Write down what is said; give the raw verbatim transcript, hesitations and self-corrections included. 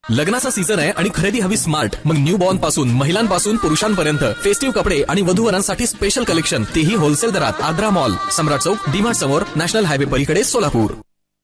लग्नाचा सीझन आहे आणि खरेदी हवी स्मार्ट. मग न्यू बॉर्न पासून महिलांपासून पुरुषांपर्यंत फेस्टिव्ह कपडे आणि वधूवरांसाठी स्पेशल कलेक्शन, तेही होलसेल दरात. आद्रा मॉल, सम्राट चौक, डीमार्ट समोर, नॅशनल हायवे पलीकडे, सोलापूर.